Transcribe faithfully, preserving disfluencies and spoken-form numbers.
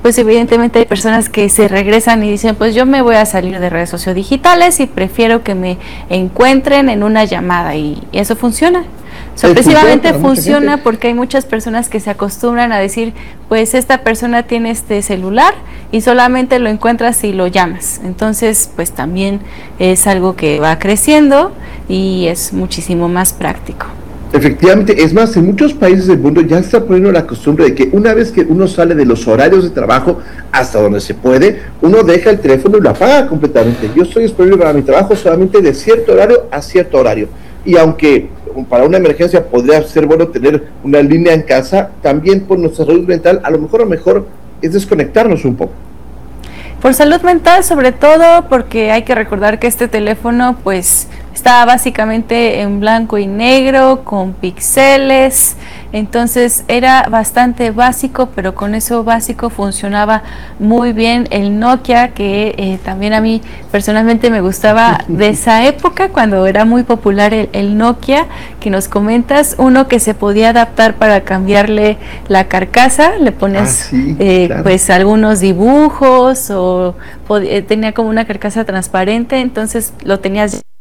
pues evidentemente hay personas que se regresan y dicen, pues yo me voy a salir de redes sociodigitales y prefiero que me encuentren en una llamada, y, y eso funciona. Sorpresivamente funciona, funciona porque hay muchas personas que se acostumbran a decir, pues esta persona tiene este celular y solamente lo encuentras si lo llamas. Entonces, pues también es algo que va creciendo y es muchísimo más práctico. Efectivamente, es más, en muchos países del mundo ya se está poniendo la costumbre de que una vez que uno sale de los horarios de trabajo hasta donde se puede, uno deja el teléfono y lo apaga completamente. Yo estoy disponible para mi trabajo solamente de cierto horario a cierto horario. Y aunque para una emergencia podría ser bueno tener una línea en casa, también por nuestra salud mental, a lo mejor lo mejor es desconectarnos un poco. Por salud mental, sobre todo, porque hay que recordar que este teléfono pues está básicamente en blanco y negro, con píxeles, entonces era bastante básico, pero con eso básico funcionaba muy bien el Nokia, que eh, también a mí personalmente me gustaba de esa época, cuando era muy popular el, el Nokia, que nos comentas, uno que se podía adaptar para cambiarle la carcasa, le pones ah, sí, eh, claro. pues algunos dibujos, o tenía como una carcasa transparente, entonces lo tenías